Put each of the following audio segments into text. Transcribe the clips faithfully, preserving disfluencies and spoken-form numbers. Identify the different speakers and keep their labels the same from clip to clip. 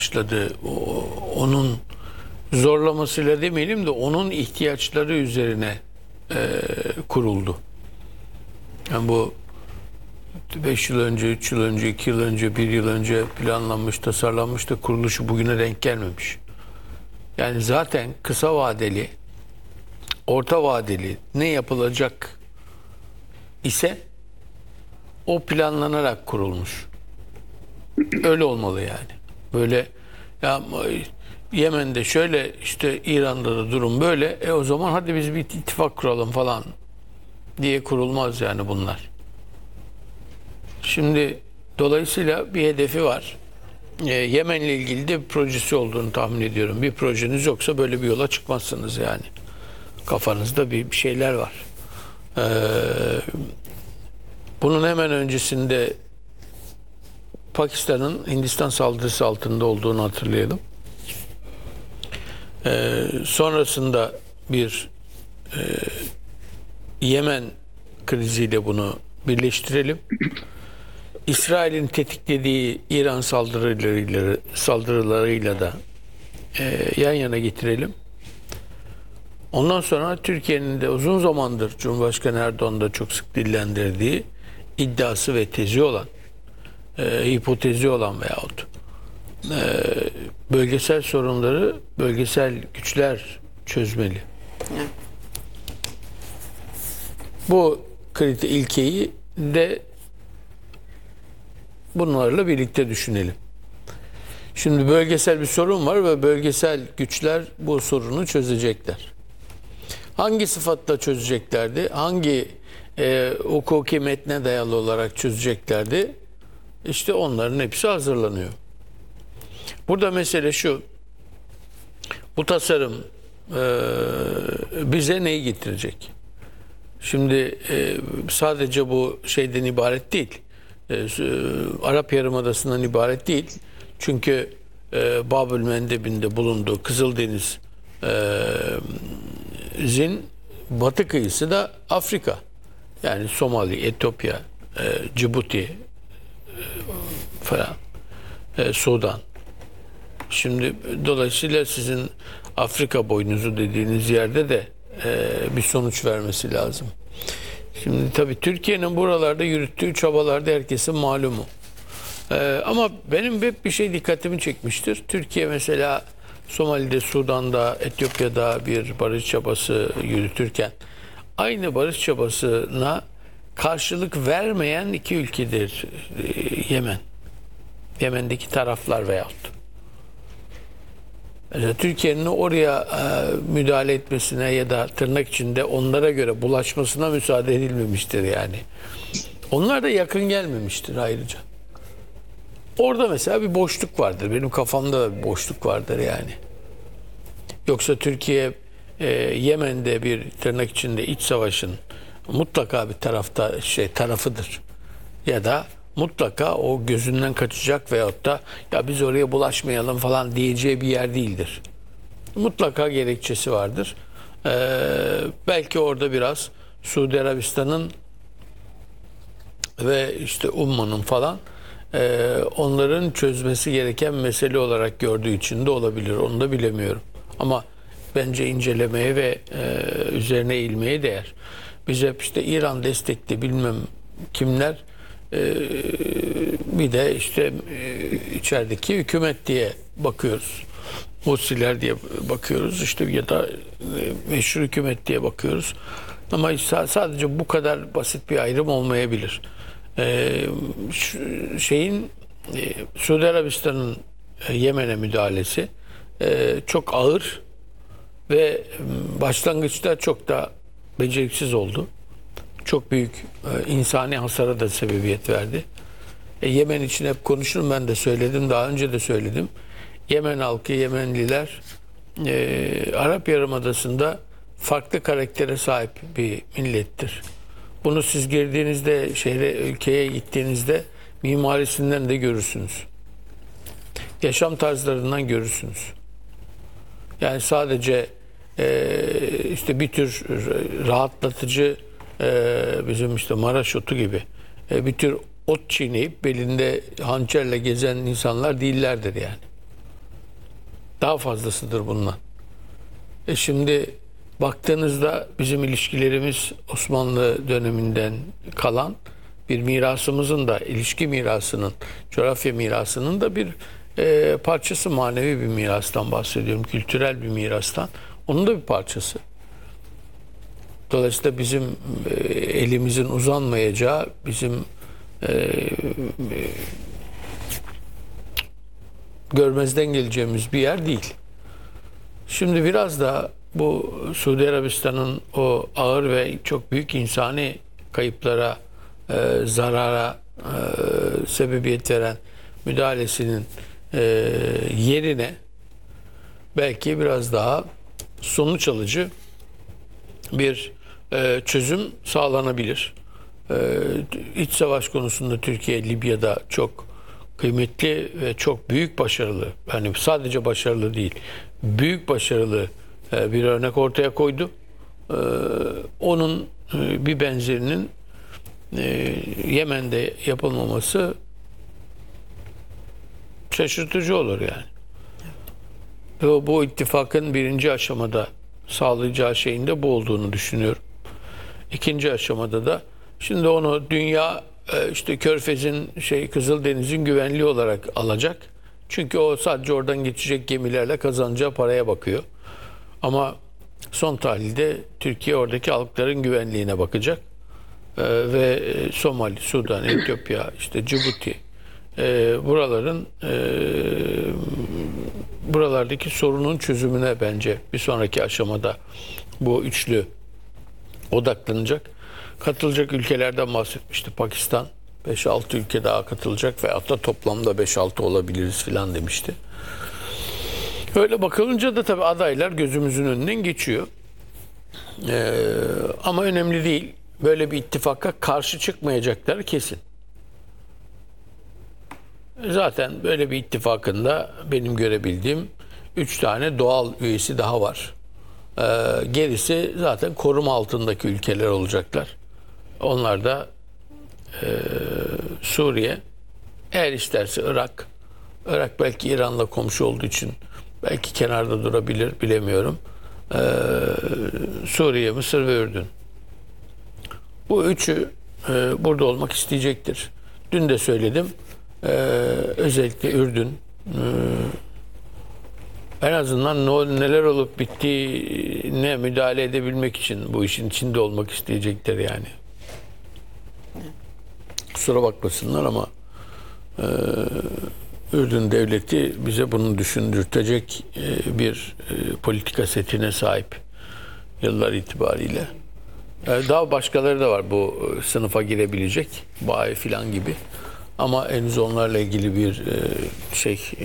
Speaker 1: başladı. O- onun zorlamasıyla demeyelim de onun ihtiyaçları üzerine e, kuruldu. Yani bu beş yıl önce, üç yıl önce, iki yıl önce, bir yıl önce planlanmış, tasarlanmış da kuruluşu bugüne denk gelmemiş. Yani zaten kısa vadeli, orta vadeli ne yapılacak ise o planlanarak kurulmuş. Öyle olmalı yani. Böyle ya Yemen'de şöyle, işte İran'da da durum böyle. E o zaman hadi biz bir ittifak kuralım falan diye kurulmaz yani bunlar. Şimdi dolayısıyla bir hedefi var. E, Yemen'le ilgili de bir projesi olduğunu tahmin ediyorum. Bir projeniz yoksa böyle bir yola çıkmazsınız yani. Kafanızda bir, bir şeyler var. E, bunun hemen öncesinde Pakistan'ın Hindistan saldırısı altında olduğunu hatırlayalım. Ee, sonrasında bir e, Yemen kriziyle bunu birleştirelim. İsrail'in tetiklediği İran saldırılarıyla, saldırılarıyla da e, yan yana getirelim. Ondan sonra Türkiye'nin de uzun zamandır Cumhurbaşkanı Erdoğan da çok sık dillendirdiği iddiası ve tezi olan, e, hipotezi olan veyahut e, bölgesel sorunları bölgesel güçler çözmeli.
Speaker 2: Evet.
Speaker 1: Bu kriter ilkeyi de bunlarla birlikte düşünelim. Şimdi bölgesel bir sorun var ve bölgesel güçler bu sorunu çözecekler. Hangi sıfatla çözeceklerdi? Hangi e, hukuki metne dayalı olarak çözeceklerdi? İşte onların hepsi hazırlanıyor. Burada mesele şu: bu tasarım e, bize neyi getirecek? Şimdi e, sadece bu şeyden ibaret değil. E, e, Arap Yarımadası'ndan ibaret değil. Çünkü e, Babül Mendeb'inde bulunduğu Kızıldeniz'in batı kıyısı da Afrika. Yani Somali, Etiyopya, e, Cibuti e, falan, e, Sudan. Şimdi dolayısıyla sizin Afrika boynuzu dediğiniz yerde de e, bir sonuç vermesi lazım. Şimdi tabii Türkiye'nin buralarda yürüttüğü çabalarda herkesin malumu. E, ama benim hep bir şey dikkatimi çekmiştir. Türkiye mesela Somali'de, Sudan'da, Etiyopya'da bir barış çabası yürütürken aynı barış çabasına karşılık vermeyen iki ülkedir e, Yemen. Yemen'deki taraflar veyahut. Türkiye'nin oraya e, müdahale etmesine ya da tırnak içinde onlara göre bulaşmasına müsaade edilmemiştir yani. Onlar da yakın gelmemiştir ayrıca. Orada mesela bir boşluk vardır. Benim kafamda da bir boşluk vardır yani. Yoksa Türkiye e, Yemen'de bir tırnak içinde iç savaşın mutlaka bir tarafta şey tarafıdır. Ya da mutlaka o gözünden kaçacak veyahut da ya biz oraya bulaşmayalım falan diyeceği bir yer değildir. Mutlaka gerekçesi vardır. Ee, belki orada biraz Suudi Arabistan'ın ve işte Umman'ın falan e, onların çözmesi gereken mesele olarak gördüğü için de olabilir. Onu da bilemiyorum. Ama bence incelemeye ve e, üzerine eğilmeye değer. Biz hep işte İran destekli bilmem kimler, Ee, bir de işte e, içerideki hükümet diye bakıyoruz. Mursiler diye bakıyoruz. İşte ya da e, meşru hükümet diye bakıyoruz. Ama sadece bu kadar basit bir ayrım olmayabilir. Ee, şeyin e, Suudi Arabistan'ın e, Yemen'e müdahalesi e, çok ağır ve başlangıçta çok da beceriksiz oldu. Çok büyük e, insani hasara da sebebiyet verdi. E, Yemen için hep konuşurum, ben de söyledim, daha önce de söyledim. Yemen halkı, Yemenliler e, Arap Yarımadası'nda farklı karaktere sahip bir millettir. Bunu siz girdiğinizde, şehre, ülkeye gittiğinizde mimarisinden de görürsünüz. Yaşam tarzlarından görürsünüz. Yani sadece e, işte bir tür rahatlatıcı, Ee, bizim işte Maraş otu gibi ee, bir tür ot çiğneyip belinde hançerle gezen insanlar değillerdir yani. Daha fazlasıdır bundan. E şimdi baktığınızda bizim ilişkilerimiz Osmanlı döneminden kalan bir mirasımızın da, ilişki mirasının, coğrafya mirasının da bir e, parçası, manevi bir mirastan bahsediyorum, kültürel bir mirastan. Onun da bir parçası. Dolayısıyla bizim e, elimizin uzanmayacağı, bizim e, e, görmezden geleceğimiz bir yer değil. Şimdi biraz da bu Suudi Arabistan'ın o ağır ve çok büyük insani kayıplara, e, zarara e, sebebiyet veren müdahalesinin e, yerine belki biraz daha sonuç alıcı bir e, çözüm sağlanabilir. E, iç savaş konusunda Türkiye Libya'da çok kıymetli ve çok büyük başarılı, yani sadece başarılı değil, büyük başarılı e, bir örnek ortaya koydu. E, onun e, bir benzerinin e, Yemen'de yapılmaması şaşırtıcı olur yani. Ve bu ittifakın birinci aşamada sağlayacağı şeyin de bu olduğunu düşünüyorum. İkinci aşamada da şimdi onu dünya e, işte Körfez'in şey Kızıldeniz'in güvenliği olarak alacak. Çünkü o sadece oradan geçecek gemilerle kazanacağı paraya bakıyor. Ama son tahlilde Türkiye oradaki halkların güvenliğine bakacak. E, ve Somali, Sudan, Etiyopya, işte Cibuti, e, buraların e, buralardaki sorunun çözümüne bence bir sonraki aşamada bu üçlü odaklanacak. Katılacak ülkelerden bahsetmişti. Pakistan beş altı ülke daha katılacak ve hatta toplamda beş altı olabiliriz filan demişti. Öyle bakılınca da tabii adaylar gözümüzün önünden geçiyor. Ee, ama önemli değil. Böyle bir ittifaka karşı çıkmayacakları kesin. Zaten böyle bir ittifakında benim görebildiğim üç tane doğal üyesi daha var. Ee, gerisi zaten koruma altındaki ülkeler olacaklar. Onlar da e, Suriye, eğer isterse Irak. Irak belki İran'la komşu olduğu için belki kenarda durabilir, bilemiyorum. Ee, Suriye, Mısır ve Ürdün. Bu üçü e, burada olmak isteyecektir. Dün de söyledim. Ee, özellikle Ürdün e, en azından ne, neler olup bittiğine müdahale edebilmek için bu işin içinde olmak isteyecektir yani. Kusura bakmasınlar ama e, Ürdün devleti bize bunu düşündürtecek e, bir e, politika setine sahip yıllar itibariyle. E, daha başkaları da var bu e, sınıfa girebilecek. Bayi filan gibi. Ama henüz onlarla ilgili bir e, şey e,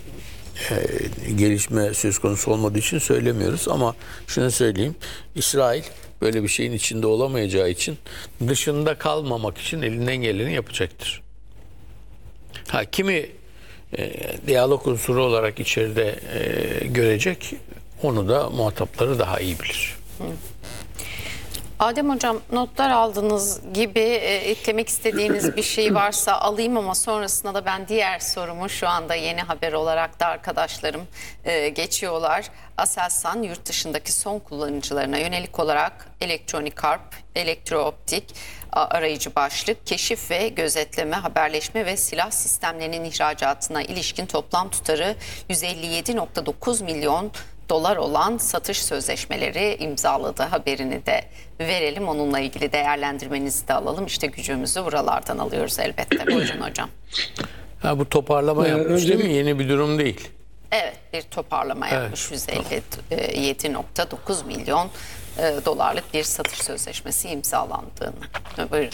Speaker 1: e, gelişme söz konusu olmadığı için söylemiyoruz. Ama şunu söyleyeyim. İsrail böyle bir şeyin içinde olamayacağı için dışında kalmamak için elinden geleni yapacaktır. Ha, kimi e, diyalog unsuru olarak içeride e, görecek, onu da muhatapları daha iyi bilir.
Speaker 2: Hı. Adem Hocam, notlar aldığınız gibi e, eklemek istediğiniz bir şey varsa alayım ama sonrasında da ben diğer sorumu şu anda yeni haber olarak da arkadaşlarım e, geçiyorlar. Aselsan yurt dışındaki son kullanıcılarına yönelik olarak elektronik harp, elektrooptik arayıcı başlık, keşif ve gözetleme, haberleşme ve silah sistemlerinin ihracatına ilişkin toplam tutarı yüz elli yedi nokta dokuz milyon dolar olan satış sözleşmeleri imzaladı haberini de verelim. Onunla ilgili değerlendirmenizi de alalım. İşte gücümüzü buralardan alıyoruz elbette. Buyurun hocam.
Speaker 1: Ha, bu toparlama
Speaker 3: Ee,
Speaker 1: yapmış
Speaker 3: önce
Speaker 1: değil mi?
Speaker 3: bir...
Speaker 1: Yeni bir durum değil.
Speaker 2: Evet, bir toparlama
Speaker 1: Evet,
Speaker 2: yapmış. yüz elli yedi nokta dokuz milyon dolarlık bir satış sözleşmesi imzalandığını. Buyurun.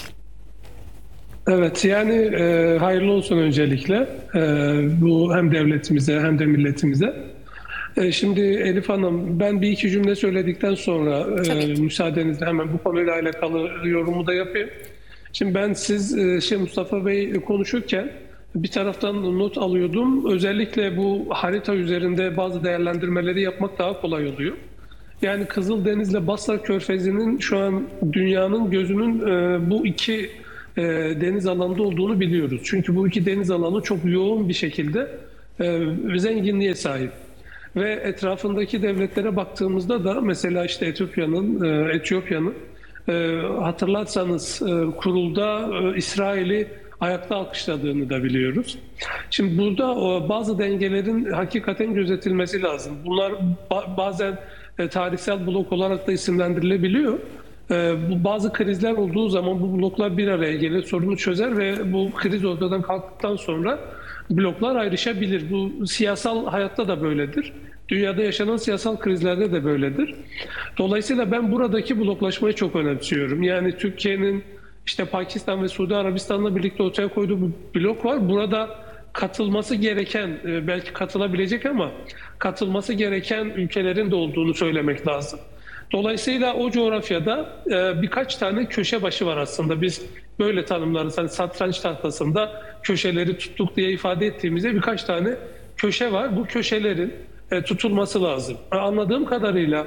Speaker 3: Evet, yani e, hayırlı olsun öncelikle. E, bu hem devletimize hem de milletimize. E, şimdi Elif Hanım, ben bir iki cümle söyledikten sonra e, müsaadenizle hemen bu konuyla alakalı yorumu da yapayım. Şimdi ben siz e, şey Mustafa Bey konuşurken bir taraftan not alıyordum. Özellikle bu harita üzerinde bazı değerlendirmeleri yapmak daha kolay oluyor. Yani Kızıldeniz'le Basra Körfezi'nin şu an dünyanın gözünün e, bu iki e, deniz alanında olduğunu biliyoruz. Çünkü bu iki deniz alanı çok yoğun bir şekilde e, zenginliğe sahip. Ve etrafındaki devletlere baktığımızda da mesela işte Etiyopya'nın, e, Etiyopya'nın e, hatırlarsanız e, kurulda e, İsrail'i ayakta alkışladığını da biliyoruz. Şimdi burada o, bazı dengelerin hakikaten gözetilmesi lazım. Bunlar ba- bazen e, tarihsel blok olarak da isimlendirilebiliyor. E, bu bazı krizler olduğu zaman bu bloklar bir araya gelir, sorunu çözer ve bu kriz ortadan kalktıktan sonra bloklar ayrışabilir. Bu siyasal hayatta da böyledir. Dünyada yaşanan siyasal krizlerde de böyledir. Dolayısıyla ben buradaki bloklaşmayı çok önemsiyorum. Yani Türkiye'nin işte Pakistan ve Suudi Arabistan'la birlikte ortaya koyduğu bir blok var. Burada katılması gereken, belki katılabilecek ama katılması gereken ülkelerin de olduğunu söylemek lazım. Dolayısıyla o coğrafyada birkaç tane köşe başı var aslında. Biz böyle tanımlarız. Hani satranç tahtasında köşeleri tuttuk diye ifade ettiğimizde birkaç tane köşe var. Bu köşelerin tutulması lazım. Anladığım kadarıyla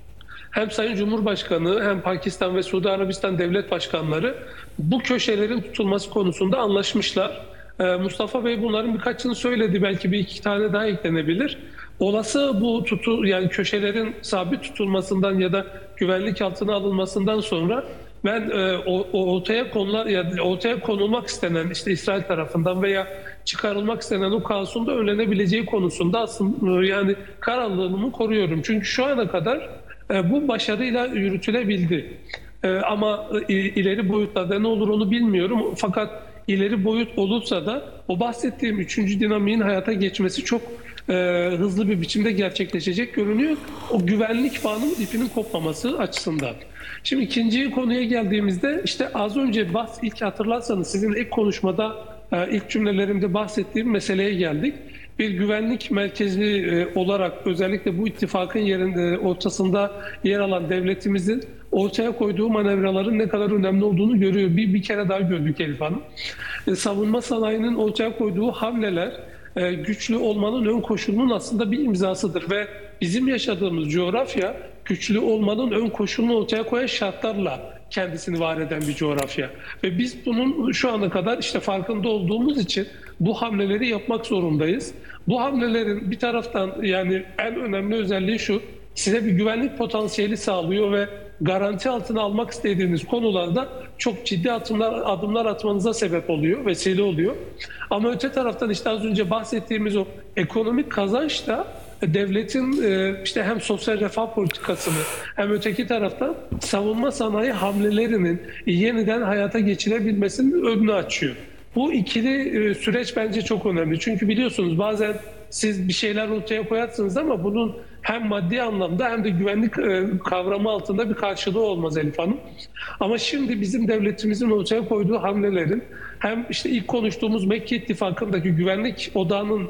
Speaker 3: hem Sayın Cumhurbaşkanı hem Pakistan ve Suudi Arabistan devlet başkanları bu köşelerin tutulması konusunda anlaşmışlar. Mustafa Bey bunların birkaçını söyledi. Belki bir iki tane daha eklenebilir. Olası bu tutu yani köşelerin sabit tutulmasından ya da güvenlik altına alınmasından sonra ben e, o, o ortaya konular yani ortaya konulmak istenen işte İsrail tarafından veya çıkarılmak istenen o kaosun da önlenebileceği konusunda aslında yani kararlılığımı koruyorum. Çünkü şu ana kadar e, bu başarıyla yürütülebildi. E, ama e, ileri boyutlarda ne olur onu bilmiyorum. Fakat ileri boyut olursa da o bahsettiğim üçüncü dinamiğin hayata geçmesi çok e, hızlı bir biçimde gerçekleşecek görünüyor. O güvenlik bağının ipinin kopmaması açısından. Şimdi ikinci konuya geldiğimizde işte az önce bahs ilk hatırlarsanız sizin ilk konuşmada e, ilk cümlelerimde bahsettiğim meseleye geldik. Bir güvenlik merkezi e, olarak özellikle bu ittifakın yerinde ortasında yer alan devletimizin ortaya koyduğu manevraların ne kadar önemli olduğunu görüyor. Bir, bir kere daha gördük Elif Hanım. E, savunma sanayinin ortaya koyduğu hamleler e, güçlü olmanın ön koşulunun aslında bir imzasıdır ve bizim yaşadığımız coğrafya güçlü olmanın ön koşulunu ortaya koyan şartlarla kendisini var eden bir coğrafya. Ve biz bunun şu ana kadar işte farkında olduğumuz için bu hamleleri yapmak zorundayız. Bu hamlelerin bir taraftan yani en önemli özelliği şu, size bir güvenlik potansiyeli sağlıyor ve garanti altına almak istediğiniz konularda çok ciddi adımlar, adımlar atmanıza sebep oluyor, vesile oluyor. Ama öte taraftan işte az önce bahsettiğimiz o ekonomik kazanç da devletin işte hem sosyal refah politikasını hem öteki taraftan savunma sanayi hamlelerinin yeniden hayata geçirebilmesinin önünü açıyor. Bu ikili süreç bence çok önemli. Çünkü biliyorsunuz bazen siz bir şeyler ortaya koyarsınız ama bunun hem maddi anlamda hem de güvenlik kavramı altında bir karşılığı olmaz Elif Hanım. Ama şimdi bizim devletimizin ortaya koyduğu hamlelerin hem işte ilk konuştuğumuz Mekke İttifakı'ndaki güvenlik odağının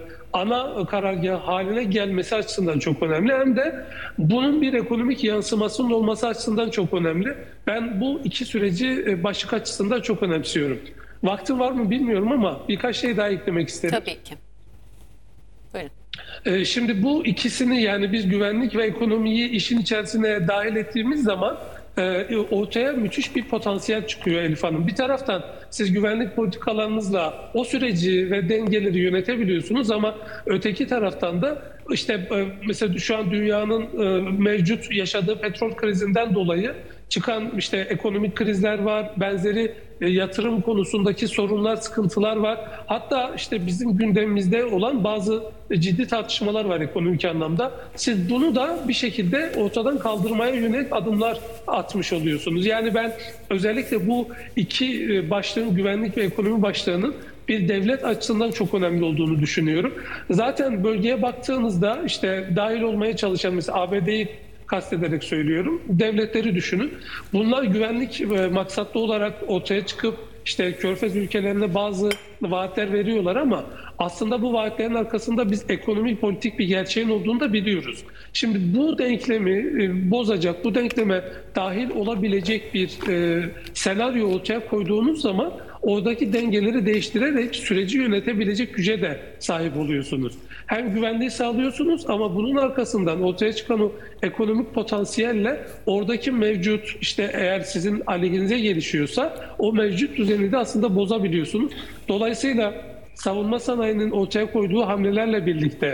Speaker 3: ana karargah haline gelmesi açısından çok önemli. Hem de bunun bir ekonomik yansımasının olması açısından çok önemli. Ben bu iki süreci başlık açısından çok önemsiyorum. Vaktim var mı bilmiyorum ama birkaç şey daha eklemek isterim.
Speaker 2: Tabii ki. Buyurun.
Speaker 3: Şimdi bu ikisini yani biz güvenlik ve ekonomiyi işin içerisine dahil ettiğimiz zaman ortaya müthiş bir potansiyel çıkıyor Elif Hanım. Bir taraftan siz güvenlik politikalarınızla o süreci ve dengeleri yönetebiliyorsunuz ama öteki taraftan da işte mesela şu an dünyanın mevcut yaşadığı petrol krizinden dolayı çıkan işte ekonomik krizler var, benzeri yatırım konusundaki sorunlar, sıkıntılar var. Hatta işte bizim gündemimizde olan bazı ciddi tartışmalar var ekonomik anlamda. Siz bunu da bir şekilde ortadan kaldırmaya yönelik adımlar atmış oluyorsunuz. Yani ben özellikle bu iki başlığın, güvenlik ve ekonomi başlığının bir devlet açısından çok önemli olduğunu düşünüyorum. Zaten bölgeye baktığınızda işte dahil olmaya çalışan mesela A B D'yi kastederek söylüyorum. Devletleri düşünün. Bunlar güvenlik maksatlı olarak ortaya çıkıp işte Körfez ülkelerine bazı vaatler veriyorlar ama aslında bu vaatlerin arkasında biz ekonomik politik bir gerçeğin olduğunu da biliyoruz. Şimdi bu denklemi bozacak, bu denkleme dahil olabilecek bir e, senaryo ortaya koyduğunuz zaman oradaki dengeleri değiştirerek süreci yönetebilecek güce de sahip oluyorsunuz. Hem güvenliği sağlıyorsunuz ama bunun arkasından ortaya çıkan o ekonomik potansiyelle oradaki mevcut işte eğer sizin aleyhinize gelişiyorsa o mevcut düzeni de aslında bozabiliyorsunuz. Dolayısıyla savunma sanayinin ortaya koyduğu hamlelerle birlikte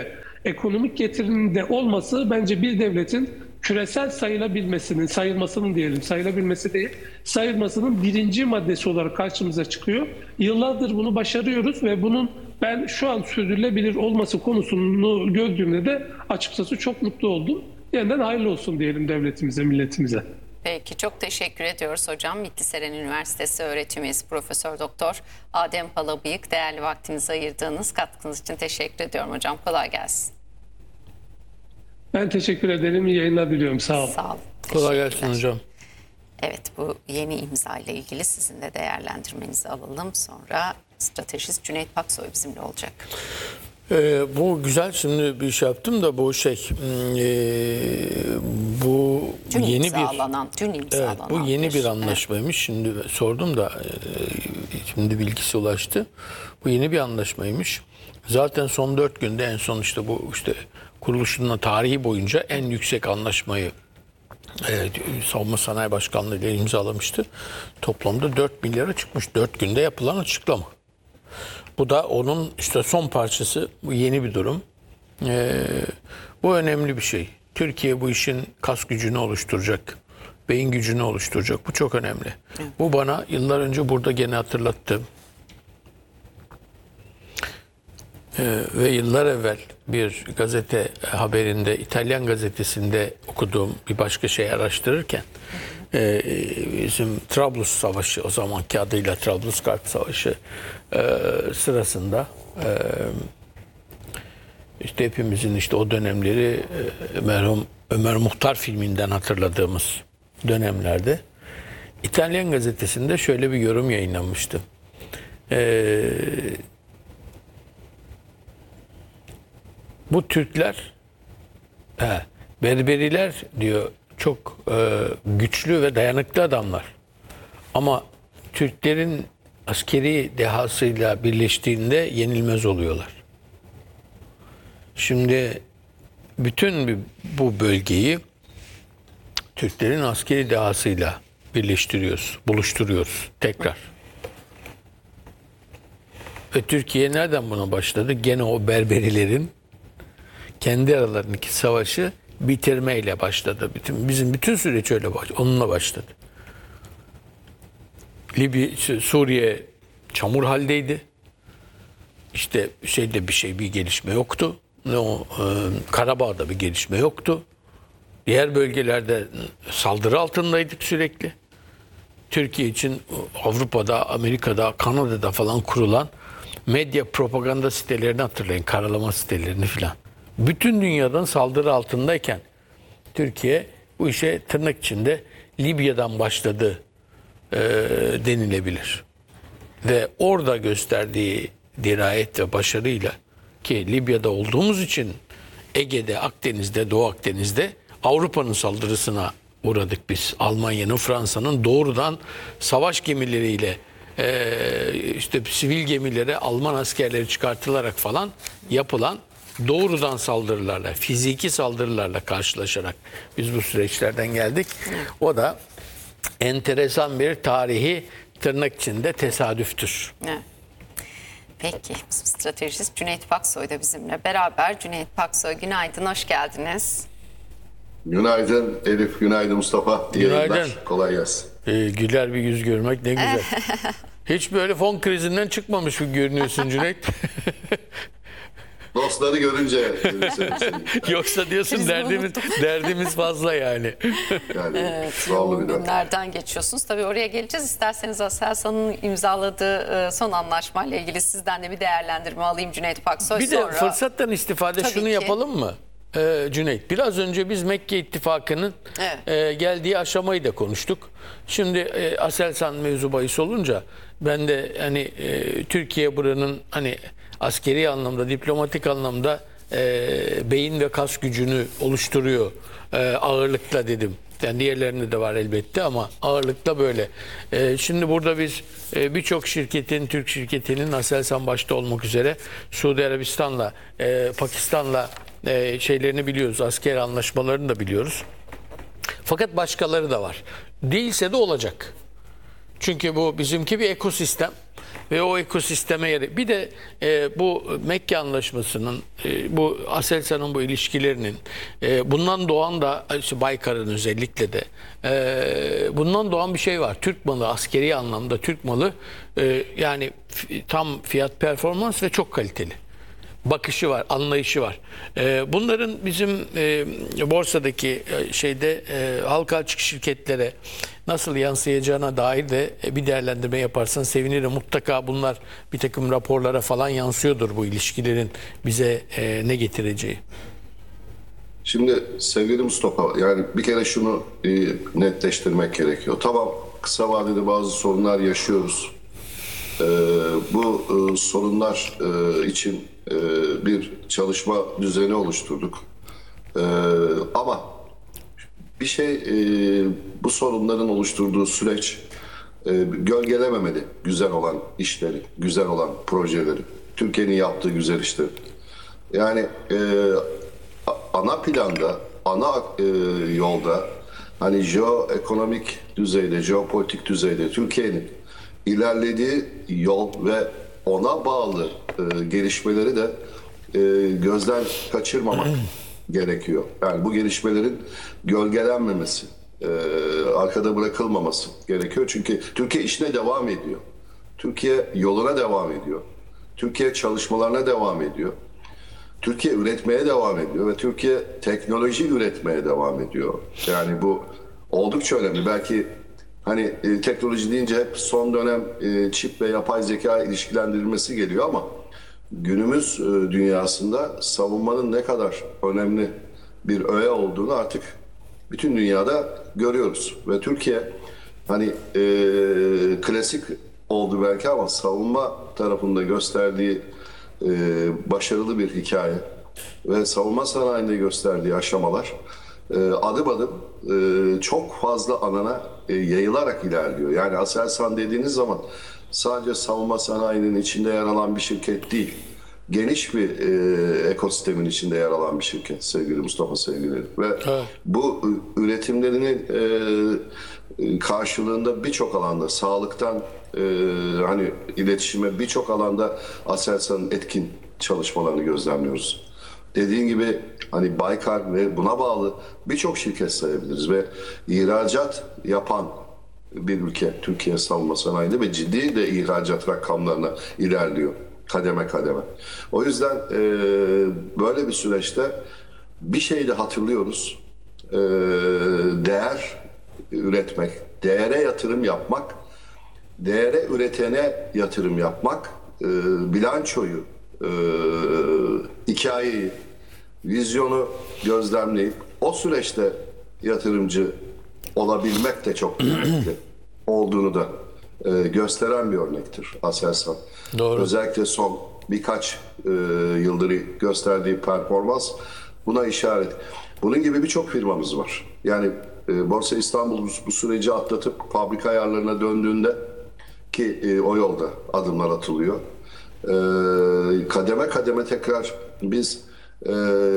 Speaker 3: ekonomik getirinin de olması bence bir devletin küresel sayılabilmesinin, sayılmasının diyelim, sayılabilmesi değil, sayılmasının birinci maddesi olarak karşımıza çıkıyor. Yıllardır bunu başarıyoruz ve bunun ben şu an sürdürülebilir olması konusunu gördüğümde de açıkçası çok mutlu oldum. Yeniden hayırlı olsun diyelim devletimize, milletimize.
Speaker 2: Peki, çok teşekkür ediyoruz hocam. Bitliseren Üniversitesi öğretim üyesi Profesör Doktor Adem Palabıyık, değerli vaktinizi ayırdığınız katkınız için teşekkür ediyorum hocam. Kolay gelsin.
Speaker 3: Ben teşekkür ederim. İyi yayınlar diliyorum. Sağ olun.
Speaker 2: Sağ olun.
Speaker 1: Kolay gelsin hocam.
Speaker 2: Evet, bu yeni imza ile ilgili sizin de değerlendirmenizi alalım. Sonra stratejist Cüneyt Paksoy bizimle olacak.
Speaker 1: Ee, bu güzel, şimdi bir şey yaptım da bu şey e, bu
Speaker 2: Dün
Speaker 1: yeni bir
Speaker 2: imzalanan, dün imzalanan
Speaker 1: evet, bu yeni bir
Speaker 2: evet.
Speaker 1: anlaşmaymış. Şimdi sordum da e, şimdi bilgisi ulaştı. Bu yeni bir anlaşmaymış. Zaten son dört günde en son işte bu işte kuruluşunun tarihi boyunca en yüksek anlaşmayı Evet, Savunma Sanayi Başkanlığı ile imzalamıştı. Toplamda dört milyara çıkmış. dört günde yapılan açıklama. Bu da onun işte son parçası. Bu yeni bir durum. Ee, bu önemli bir şey. Türkiye bu işin kas gücünü oluşturacak. Beyin gücünü oluşturacak. Bu çok önemli. Evet. Bu bana yıllar önce burada gene hatırlattı. Ee, ve yıllar evvel bir gazete haberinde, İtalyan gazetesinde okuduğum bir başka şey araştırırken e, bizim Trablus Savaşı, o zamanki adıyla Trablusgarp Savaşı e, sırasında e, işte hepimizin işte o dönemleri e, merhum Ömer Muhtar filminden hatırladığımız dönemlerde İtalyan gazetesinde şöyle bir yorum yayınlanmıştı. Eee Bu Türkler, he, Berberiler diyor çok e, güçlü ve dayanıklı adamlar. Ama Türklerin askeri dehasıyla birleştiğinde yenilmez oluyorlar. Şimdi bütün bu bölgeyi Türklerin askeri dehasıyla birleştiriyoruz, buluşturuyoruz tekrar. Ve Türkiye nereden buna başladı? Gene o Berberilerin kendi aralarındaki savaşı bitirmeyle başladı. Bütün, bizim bütün süreç öyle başladı. Onunla başladı. Libya, Suriye çamur haldeydi. İşte şeyde bir şey, bir gelişme yoktu. Ne o e, Karabağ'da bir gelişme yoktu. Diğer bölgelerde saldırı altındaydık sürekli. Türkiye için Avrupa'da, Amerika'da, Kanada'da falan kurulan medya propaganda sitelerini hatırlayın. Karalama sitelerini filan. Bütün dünyadan saldırı altındayken Türkiye bu işe tırnak içinde Libya'dan başladı e, denilebilir. Ve orada gösterdiği dirayet ve başarıyla, ki Libya'da olduğumuz için Ege'de, Akdeniz'de, Doğu Akdeniz'de Avrupa'nın saldırısına uğradık biz. Almanya'nın, Fransa'nın doğrudan savaş gemileriyle e, işte sivil gemilere Alman askerleri çıkartılarak falan yapılan doğrudan saldırılarla, fiziki saldırılarla karşılaşarak biz bu süreçlerden geldik. O da enteresan bir tarihi tırnak içinde tesadüftür.
Speaker 2: Evet. Peki, stratejist Cüneyt Paksoy da bizimle beraber. Cüneyt Paksoy, günaydın, hoş geldiniz.
Speaker 4: Günaydın Elif, günaydın Mustafa. İyi
Speaker 1: Günaydın.
Speaker 4: yayınlar. Kolay gelsin.
Speaker 1: Ee, güler bir yüz görmek ne güzel. Hiç böyle fon krizinden çıkmamış gibi görünüyorsun Cüneyt.
Speaker 4: Dostları görünce görürsünüz.
Speaker 1: Yoksa diyorsun
Speaker 2: Krizi
Speaker 1: derdimiz derdimiz fazla yani.
Speaker 4: Yani
Speaker 2: Evet,
Speaker 4: zorlu bir dönem.
Speaker 2: günlerden geçiyorsunuz. Tabii oraya geleceğiz. İsterseniz Aselsan'ın imzaladığı son anlaşmayla ilgili sizden de bir değerlendirme alayım Cüneyt Paksoy.
Speaker 1: Bir
Speaker 2: Sonra...
Speaker 1: de fırsattan istifade
Speaker 2: Tabii
Speaker 1: şunu
Speaker 2: ki.
Speaker 1: yapalım mı? Ee, Cüneyt, biraz önce biz Mekke İttifakı'nın
Speaker 2: Evet.
Speaker 1: e, geldiği aşamayı da konuştuk. Şimdi e, Aselsan mevzu bahis olunca ben de hani e, Türkiye buranın hani askeri anlamda, diplomatik anlamda e, beyin ve kas gücünü oluşturuyor e, ağırlıkla dedim. Yani diğerlerinde de var elbette ama ağırlıkla böyle. E, şimdi burada biz e, birçok şirketin, Türk şirketinin Aselsan başta olmak üzere Suudi Arabistan'la, e, Pakistan'la e, şeylerini biliyoruz. Asker anlaşmalarını da biliyoruz. Fakat başkaları da var. Değilse de olacak. Çünkü bu bizimki bir ekosistem. ve o ekosisteme yer. Bir de e, bu Mekke Anlaşması'nın, e, bu Aselsan'ın bu ilişkilerinin, e, bundan doğan da işte Baykar'ın özellikle de e, bundan doğan bir şey var. Türk malı, askeri anlamda Türk malı e, yani f- tam fiyat performans ve çok kaliteli. Bakışı var, anlayışı var. Ee, bunların bizim e, borsadaki e, şeyde e, halka açık şirketlere nasıl yansıyacağına dair de e, bir değerlendirme yaparsan sevinirim. Mutlaka bunlar bir takım raporlara falan yansıyordur, bu ilişkilerin bize e, ne getireceği.
Speaker 4: Şimdi sevgili Mustafa, yani bir kere şunu e, netleştirmek gerekiyor. Tamam, kısa vadede bazı sorunlar yaşıyoruz. E, bu e, sorunlar e, için e, bir çalışma düzeni oluşturduk. E, ama bir şey, e, bu sorunların oluşturduğu süreç e, gölgelememeli güzel olan işleri, güzel olan projeleri, Türkiye'nin yaptığı güzel işleri. Yani e, ana planda, ana e, yolda, hani jeoekonomik düzeyde, jeopolitik düzeyde Türkiye'nin ilerlediği yol ve ona bağlı e, gelişmeleri de e, gözden kaçırmamak gerekiyor. Yani bu gelişmelerin gölgelenmemesi, e, arkada bırakılmaması gerekiyor. Çünkü Türkiye işine devam ediyor. Türkiye yoluna devam ediyor. Türkiye çalışmalarına devam ediyor. Türkiye üretmeye devam ediyor ve Türkiye teknoloji üretmeye devam ediyor. Yani bu oldukça önemli. Belki hani e, teknoloji deyince hep son dönem e, çip ve yapay zeka ilişkilendirilmesi geliyor ama günümüz e, dünyasında savunmanın ne kadar önemli bir öğe olduğunu artık bütün dünyada görüyoruz. Ve Türkiye hani e, klasik oldu belki ama savunma tarafında gösterdiği e, başarılı bir hikaye ve savunma sanayinde gösterdiği aşamalar e, adım adım e, çok fazla alana e, yayılarak ilerliyor. Yani Aselsan dediğiniz zaman sadece savunma sanayinin içinde yer alan bir şirket değil, geniş bir e, ekosistemin içinde yer alan bir şirket sevgili Mustafa, sevgili. Ve evet, bu üretimlerinin e, karşılığında birçok alanda, sağlıktan e, hani iletişime, birçok alanda Aselsan'ın etkin çalışmalarını gözlemliyoruz. Dediğin gibi hani Baykar ve buna bağlı birçok şirket sayabiliriz ve ihracat yapan bir ülke Türkiye savunma sanayinde ve ciddi de ihracat rakamlarına ilerliyor kademe kademe. O yüzden e, böyle bir süreçte bir şey de hatırlıyoruz. E, değer üretmek, değere yatırım yapmak, değere üretene yatırım yapmak, e, bilançoyu, e, hikayeyi, vizyonu gözlemleyip o süreçte yatırımcı olabilmek de çok kıymetli olduğunu da e, gösteren bir örnektir Aselsan.
Speaker 1: Doğru. Özellikle
Speaker 4: son birkaç e, yıldır gösterdiği performans buna işaret. Bunun gibi birçok firmamız var. Yani e, Borsa İstanbul bu süreci atlatıp fabrika ayarlarına döndüğünde ki e, o yolda adımlar atılıyor. E, kademe kademe tekrar biz e,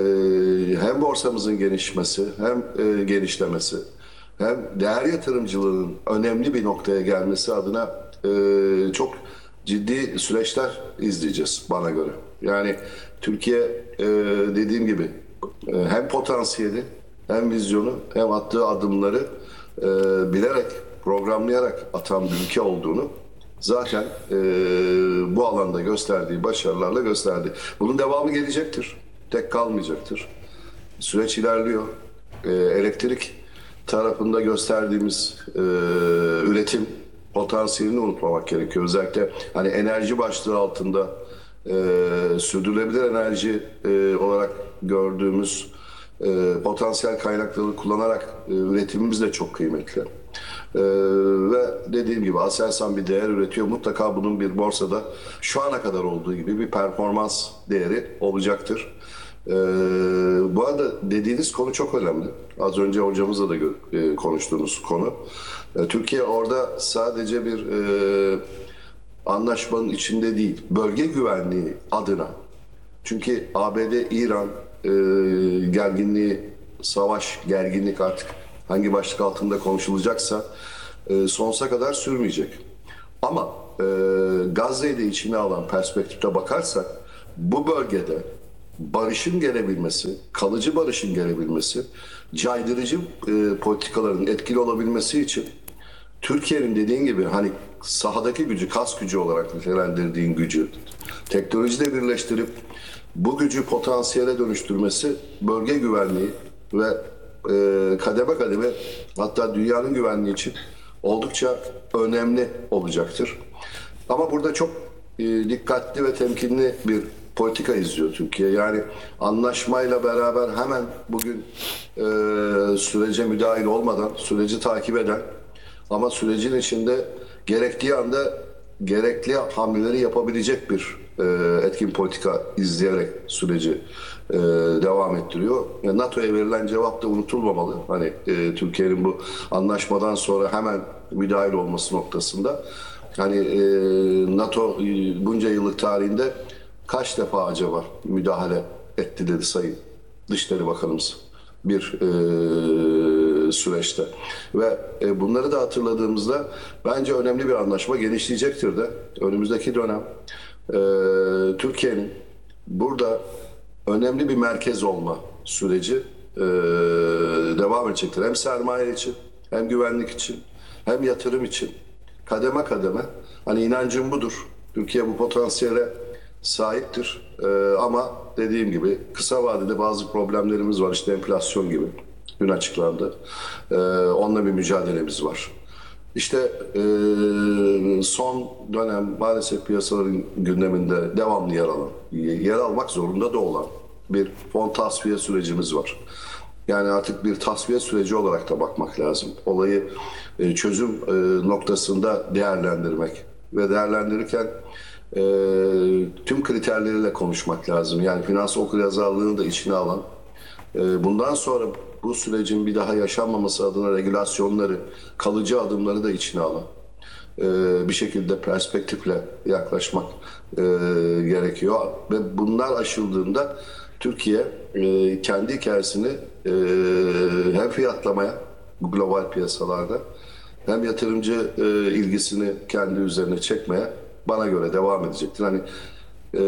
Speaker 4: hem borsamızın gelişmesi hem e, genişlemesi hem değer yatırımcılığının önemli bir noktaya gelmesi adına e, çok ciddi süreçler izleyeceğiz bana göre. Yani Türkiye e, dediğim gibi e, hem potansiyeli hem vizyonu hem attığı adımları e, bilerek, programlayarak atan bir ülke olduğunu zaten e, bu alanda gösterdiği başarılarla gösterdi. Bunun devamı gelecektir. Tek kalmayacaktır. Süreç ilerliyor. E, elektrik tarafında gösterdiğimiz e, üretim potansiyelini unutmamak gerekiyor. Özellikle hani enerji başlığı altında e, sürdürülebilir enerji e, olarak gördüğümüz e, potansiyel kaynakları kullanarak e, üretimimiz de çok kıymetli. E, ve dediğim gibi Aselsan bir değer üretiyor. Mutlaka bunun bir borsada şu ana kadar olduğu gibi bir performans değeri olacaktır. Ee, bu arada dediğiniz konu çok önemli. Az önce hocamızla da e, konuştuğumuz konu. E, Türkiye orada sadece bir e, anlaşmanın içinde değil, bölge güvenliği adına. Çünkü A B D-İran e, gerginliği, savaş, gerginlik artık hangi başlık altında konuşulacaksa e, sonsuza kadar sürmeyecek. Ama e, Gazze'yi de içine alan perspektifte bakarsak bu bölgede barışın gelebilmesi, kalıcı barışın gelebilmesi, caydırıcı e, politikaların etkili olabilmesi için Türkiye'nin dediğin gibi hani sahadaki gücü, kas gücü olarak nitelendirdiğin gücü teknolojiyle birleştirip bu gücü potansiyele dönüştürmesi bölge güvenliği ve e, kademe kademe hatta dünyanın güvenliği için oldukça önemli olacaktır. Ama burada çok e, dikkatli ve temkinli bir politika izliyor Türkiye. Yani anlaşmayla beraber hemen bugün e, sürece müdahil olmadan, süreci takip eden ama sürecin içinde gerektiği anda gerekli hamleleri yapabilecek bir e, etkin politika izleyerek süreci e, devam ettiriyor. Yani NATO'ya verilen cevap da unutulmamalı. Hani e, Türkiye'nin bu anlaşmadan sonra hemen müdahil olması noktasında. Hani e, NATO e, bunca yıllık tarihinde kaç defa acaba müdahale etti dedi Sayın Dışişleri Bakanımız bir e, süreçte. Ve e, bunları da hatırladığımızda bence önemli bir anlaşma genişleyecektir de önümüzdeki dönem e, Türkiye'nin burada önemli bir merkez olma süreci e, devam edecektir. Hem sermaye için, hem güvenlik için, hem yatırım için kademe kademe. Hani inancım budur. Türkiye bu potansiyele sahiptir. Ee, ama dediğim gibi kısa vadede bazı problemlerimiz var. İşte enflasyon gibi. Dün açıklandı. Ee, onunla bir mücadelemiz var. İşte e, son dönem maalesef piyasaların gündeminde devamlı yer alan, yer almak zorunda da olan bir fon tasfiye sürecimiz var. Yani artık bir tasfiye süreci olarak da bakmak lazım. Olayı e, çözüm e, noktasında değerlendirmek ve değerlendirirken e, tüm kriterleriyle konuşmak lazım. Yani finansal okuryazarlığını da içine alan, e, bundan sonra bu sürecin bir daha yaşanmaması adına regülasyonları, kalıcı adımları da içine alan e, bir şekilde perspektifle yaklaşmak e, gerekiyor. Ve bunlar aşıldığında Türkiye e, kendi hikayesini e, hem fiyatlamaya bu global piyasalarda hem yatırımcı e, ilgisini kendi üzerine çekmeye bana göre devam edecektir. Hani e,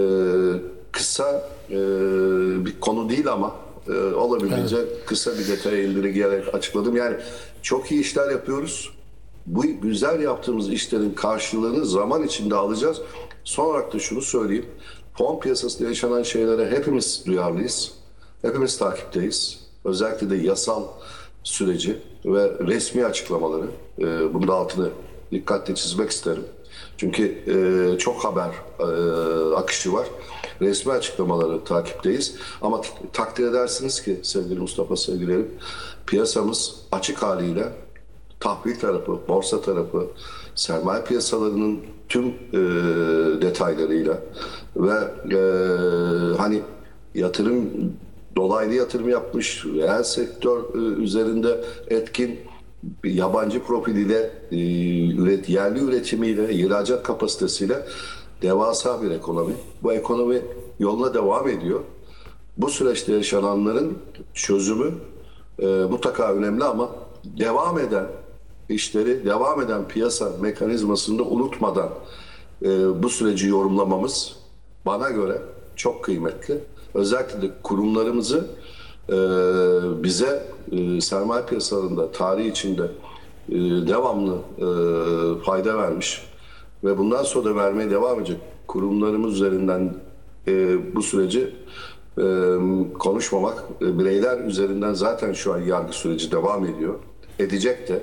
Speaker 4: kısa e, bir konu değil ama e, olabildiğince evet. kısa bir detaya indirgerek açıkladım. Yani çok iyi işler yapıyoruz. Bu güzel yaptığımız işlerin karşılığını zaman içinde alacağız. Son olarak da şunu söyleyeyim. Fon piyasasında yaşanan şeylere hepimiz duyarlıyız. Hepimiz takipteyiz. Özellikle de yasal süreci ve resmi açıklamaları. E, bunun da altını dikkatle çizmek isterim. Çünkü e, çok haber e, akışı var. Resmi açıklamaları takipteyiz. Ama takdir edersiniz ki sevgili Mustafa, sevgilerim, piyasamız açık haliyle tahvil tarafı, borsa tarafı, sermaye piyasalarının tüm e, detaylarıyla ve e, hani yatırım, dolaylı yatırım yapmış, reel sektör e, üzerinde etkin, yabancı profiliyle, e, üret, yerli üretimiyle, ihracat kapasitesiyle devasa bir ekonomi. Bu ekonomi yoluna devam ediyor. Bu süreçte yaşananların çözümü e, mutlaka önemli ama devam eden işleri, devam eden piyasa mekanizmasını da unutmadan e, bu süreci yorumlamamız bana göre çok kıymetli. Özellikle de kurumlarımızı e, bize e, sermaye piyasalarında, tarih içinde e, devamlı e, fayda vermiş ve bundan sonra da vermeye devam edecek kurumlarımız üzerinden e, bu süreci e, konuşmamak, e, bireyler üzerinden zaten şu an yargı süreci devam ediyor. Edecek de.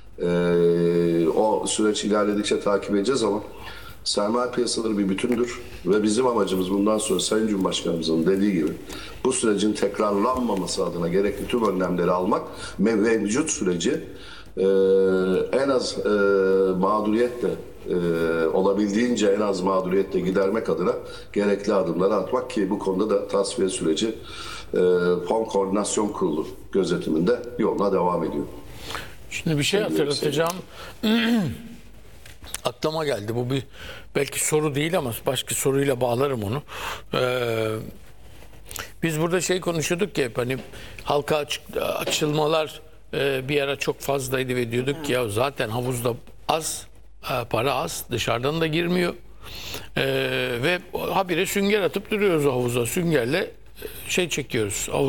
Speaker 4: Ee, o süreç ilerledikçe takip edeceğiz ama sermaye piyasaları bir bütündür ve bizim amacımız bundan sonra Sayın Cumhurbaşkanımızın dediği gibi bu sürecin tekrarlanmaması adına gerekli tüm önlemleri almak ve mevcut süreci e, en az e, mağduriyetle e, olabildiğince en az mağduriyetle gidermek adına gerekli adımları atmak ki bu konuda da tasfiye süreci e, Fon Koordinasyon Kurulu gözetiminde yoluna devam ediyor.
Speaker 1: Şimdi bir şey hatırlatacağım. Aklıma geldi. Bu bir belki soru değil ama başka soruyla bağlarım onu. Ee, biz burada şey konuşuyorduk ya hep hani halka açık, açılmalar e, bir ara çok fazlaydı ve diyorduk ki ya zaten havuzda az e, para az. Dışarıdan da girmiyor. E, ve habire sünger atıp duruyoruz havuza. Süngerle e, şey çekiyoruz. Havuz